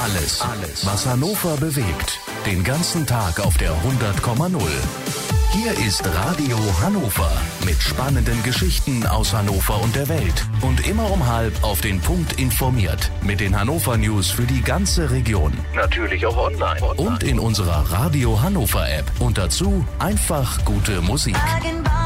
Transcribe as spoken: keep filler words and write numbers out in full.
Alles, alles, was Hannover bewegt. Den ganzen Tag auf der hundert Komma null. Hier ist Radio Hannover mit spannenden Geschichten aus Hannover und der Welt. Und immer um halb auf den Punkt informiert. Mit den Hannover News für die ganze Region. Natürlich auch online. Und in unserer Radio Hannover App. Und dazu einfach gute Musik.